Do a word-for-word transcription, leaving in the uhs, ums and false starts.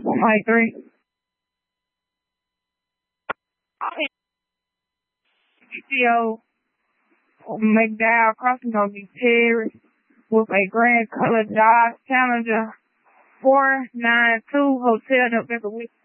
Mike three. C O McDowell crossing over the Terrace with a grand color Dodge Challenger four nine two Hotel November